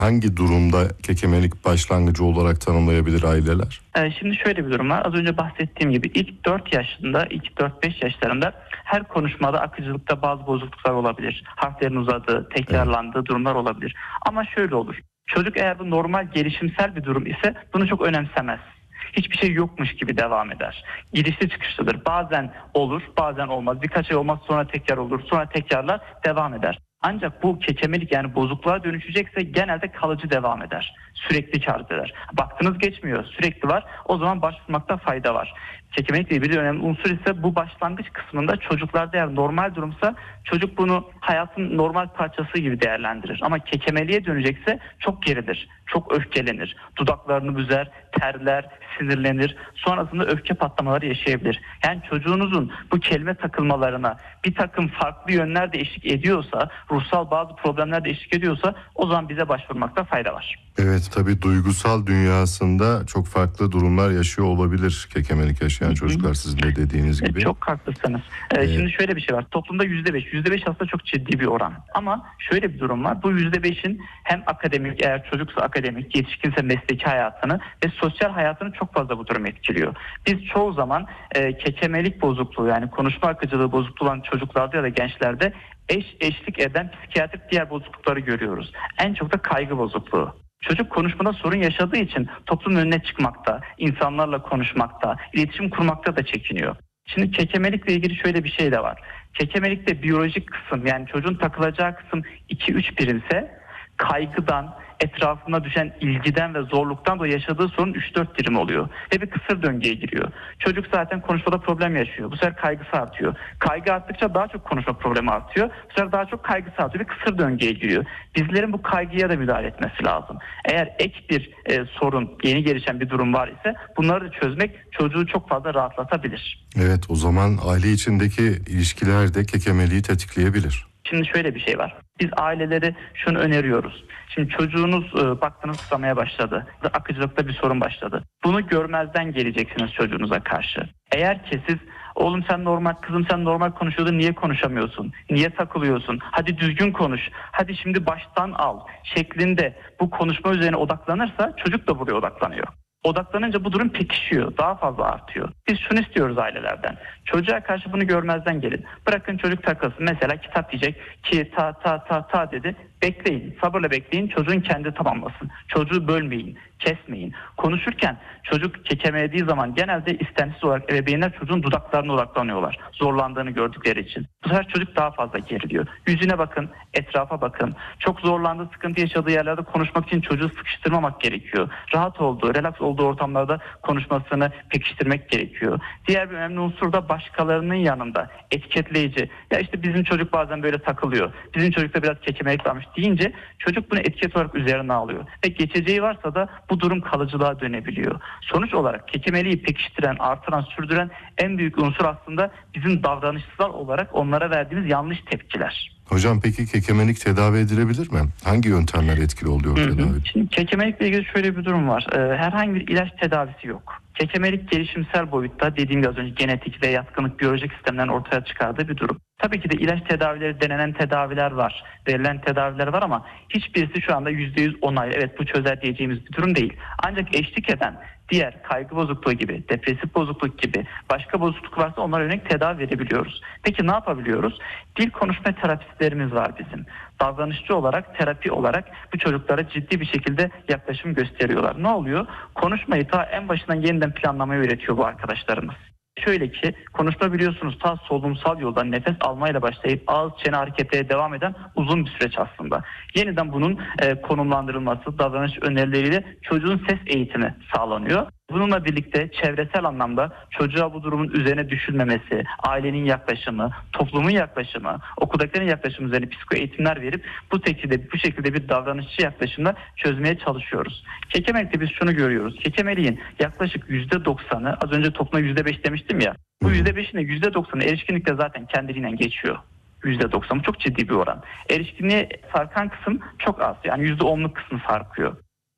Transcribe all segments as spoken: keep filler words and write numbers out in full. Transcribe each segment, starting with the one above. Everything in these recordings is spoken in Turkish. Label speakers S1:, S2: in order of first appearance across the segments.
S1: Hangi durumda kekemelik başlangıcı olarak tanımlayabilir aileler?
S2: Ee, şimdi şöyle bir durum var. Az önce bahsettiğim gibi ilk dört yaşında, ilk dört beş yaşlarında her konuşmada akıcılıkta bazı bozukluklar olabilir. Harflerin uzadığı, tekrarlandığı evet. durumlar olabilir. Ama şöyle olur. Çocuk eğer bu normal gelişimsel bir durum ise bunu çok önemsemez. Hiçbir şey yokmuş gibi devam eder. Gidişli çıkışlıdır. Bazen olur, bazen olmaz. Birkaç ay olmaz, sonra tekrar olur, sonra tekrarlar, devam eder. Ancak bu kekemelik yani bozukluğa dönüşecekse genelde kalıcı devam eder. Sürekli arz eder. Baktınız geçmiyor, sürekli var. O zaman başvurmakta fayda var. Kekemelikle ilgili önemli unsur ise bu başlangıç kısmında çocuklarda eğer normal durumsa çocuk bunu hayatın normal parçası gibi değerlendirir. Ama kekemeliğe dönecekse çok geridir. Çok öfkelenir. Dudaklarını büzer, terler, sinirlenir. Sonrasında öfke patlamaları yaşayabilir. Yani çocuğunuzun bu kelime takılmalarına bir takım farklı yönler de eşlik ediyorsa, ruhsal bazı problemler de eşlik ediyorsa o zaman bize başvurmakta fayda var.
S1: Evet, tabii duygusal dünyasında çok farklı durumlar yaşıyor olabilir kekemelik yaşayan çocuklar, sizin de dediğiniz gibi.
S2: Çok haklısınız. Ee, evet. Şimdi şöyle bir şey var. Toplumda yüzde beş. yüzde beş aslında çok ciddi bir oran. Ama şöyle bir durum var. Bu yüzde beşin hem akademik, eğer çocuksa akademik, yetişkinse mesleki hayatını ve sosyal hayatını çok fazla bu durum etkiliyor. Biz çoğu zaman e, kekemelik bozukluğu yani konuşma akıcılığı bozukluğu olan çocuklarda ya da gençlerde eş eşlik eden psikiyatrik diğer bozuklukları görüyoruz. En çok da kaygı bozukluğu. Çocuk konuşmada sorun yaşadığı için toplumun önüne çıkmakta, insanlarla konuşmakta, iletişim kurmakta da çekiniyor. Şimdi kekemelikle ilgili şöyle bir şey de var. Kekemelikte biyolojik kısım yani çocuğun takılacağı kısım iki üç birimse kaygıdan, etrafına düşen ilgiden ve zorluktan da yaşadığı sorun üç dört birim oluyor. Ve bir kısır döngüye giriyor. Çocuk zaten konuşmada problem yaşıyor. Bu sefer kaygısı artıyor. Kaygı arttıkça daha çok konuşma problemi artıyor. Bu sefer daha çok kaygısı artıyor. Bir kısır döngüye giriyor. Bizlerin bu kaygıya da müdahale etmesi lazım. Eğer ek bir e, sorun, yeni gelişen bir durum var ise bunları da çözmek çocuğu çok fazla rahatlatabilir.
S1: Evet, o zaman aile içindeki ilişkiler de kekemeliği tetikleyebilir.
S2: Şimdi şöyle bir şey var. Biz ailelere şunu öneriyoruz. Şimdi çocuğunuz e, baktınız tutamaya başladı. Akıcılıkta bir sorun başladı. Bunu görmezden geleceksiniz çocuğunuza karşı. Eğer ki siz oğlum sen normal, kızım sen normal konuşuyordun, niye konuşamıyorsun? Niye takılıyorsun? Hadi düzgün konuş. Hadi şimdi baştan al şeklinde bu konuşma üzerine odaklanırsa çocuk da buraya odaklanıyor. Odaklanınca bu durum pekişiyor, daha fazla artıyor. Biz şunu istiyoruz ailelerden. Çocuğa karşı bunu görmezden gelin. Bırakın çocuk takılsın. Mesela kitap diyecek ki ta ta ta ta dedi. Bekleyin, sabırla bekleyin. Çocuğun kendi tamamlasın. Çocuğu bölmeyin, kesmeyin. Konuşurken çocuk kekemelediği zaman genelde istemsiz olarak ebeveynler çocuğun dudaklarına odaklanıyorlar. Zorlandığını gördükleri için. Bu sefer çocuk daha fazla geriliyor. Yüzüne bakın, etrafa bakın. Çok zorlandığı, sıkıntı yaşadığı yerlerde konuşmak için çocuğu sıkıştırmamak gerekiyor. Rahat olduğu, relax olduğu ortamlarda konuşmasını pekiştirmek gerekiyor. Diğer bir önemli unsur da başkalarının yanında etiketleyici. Ya işte bizim çocuk bazen böyle takılıyor. Bizim çocukta biraz kekemelik varmış deyince çocuk bunu etiket olarak üzerine alıyor. Ve geçeceği varsa da bu durum kalıcılığa dönebiliyor. Sonuç olarak kekemeliği pekiştiren, artıran, sürdüren en büyük unsur aslında bizim davranışsal olarak onlara verdiğimiz yanlış tepkiler.
S1: Hocam peki kekemelik tedavi edilebilir mi? Hangi yöntemler etkili oluyor
S2: Hı hı.
S1: tedavi?
S2: Şimdi kekemelikle ilgili şöyle bir durum var. Ee, herhangi bir ilaç tedavisi yok. Kekemelik gelişimsel boyutta dediğim gibi az önce genetik ve yatkınlık biyolojik sistemlerin ortaya çıkardığı bir durum. Tabii ki de ilaç tedavileri, denenen tedaviler var, verilen tedaviler var ama hiçbirisi şu anda yüzde yüz onaylı. Evet bu çözer diyeceğimiz bir durum değil. Ancak eşlik eden diğer kaygı bozukluğu gibi, depresif bozukluk gibi başka bozukluk varsa onlara yönelik tedavi verebiliyoruz. Peki ne yapabiliyoruz? Dil konuşma terapistlerimiz var bizim. Davranışçı olarak, terapi olarak bu çocuklara ciddi bir şekilde yaklaşım gösteriyorlar. Ne oluyor? Konuşmayı ta en başından yeniden planlamayı öğretiyor bu arkadaşlarımız. Şöyle ki konuşma biliyorsunuz ta solunumsal yoldan nefes almayla başlayıp ağız çene hareketleri devam eden uzun bir süreç aslında. Yeniden bunun e, konumlandırılması, davranış önerileriyle çocuğun ses eğitimi sağlanıyor. Bununla birlikte çevresel anlamda çocuğa bu durumun üzerine düşülmemesi, ailenin yaklaşımı, toplumun yaklaşımı, okuldakilerin yaklaşımı üzerine psiko eğitimler verip bu şekilde bu şekilde bir davranışçı yaklaşımla çözmeye çalışıyoruz. Kekemelik'te biz şunu görüyoruz. Kekemelik'in yaklaşık yüzde doksanı, az önce topluma yüzde beş demiştim ya. Bu yüzde beşin de yüzde doksanı erişkinlikte zaten kendiliğinden geçiyor. yüzde doksan çok ciddi bir oran. Erişkinliğe sarkan kısım çok az. Yani yüzde onluk kısmı sarkıyor.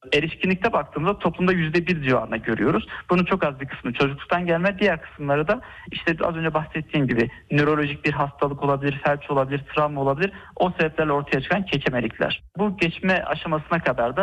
S2: Erişkinlikte baktığımızda toplumda yüzde bir civarında görüyoruz. Bunun çok az bir kısmı çocukluktan gelme, diğer kısımları da işte az önce bahsettiğim gibi nörolojik bir hastalık olabilir, felç olabilir, travma olabilir. O sebeplerle ortaya çıkan kekemelikler. Bu geçme aşamasına kadar da